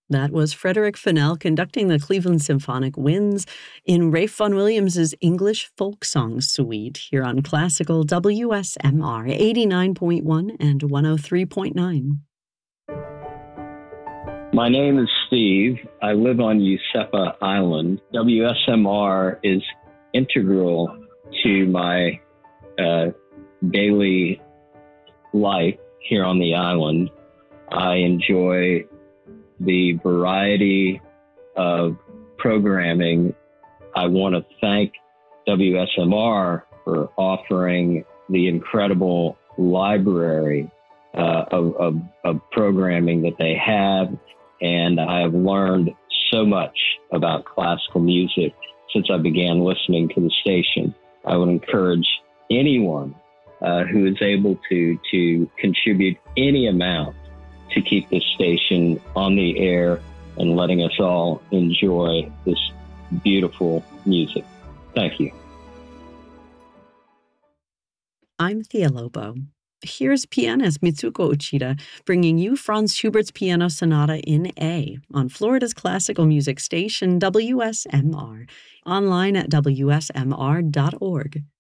That was Frederick Fennell conducting the Cleveland Symphonic Winds in Ralph Vaughan Williams' English Folk Song Suite here on Classical WSMR 89.1 and 103.9. My name is Steve. I live on Usepa Island. WSMR is integral to my daily life here on the island. I enjoy the variety of programming. I want to thank WSMR for offering the incredible library of programming that they have. And I have learned so much about classical music since I began listening to the station. I would encourage anyone who is able to contribute any amount to keep this station on the air and letting us all enjoy this beautiful music. Thank you. I'm Thea Lobo. Here's pianist Mitsuko Uchida bringing you Franz Schubert's Piano Sonata in A on Florida's classical music station WSMR, online at wsmr.org.